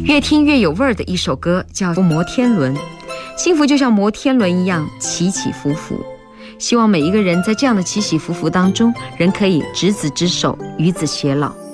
越听越有味儿的一首歌叫《摩天轮》，幸福就像摩天轮一样起起伏伏，希望每一个人在这样的起起伏伏当中，仍可以执子之手，与子偕老。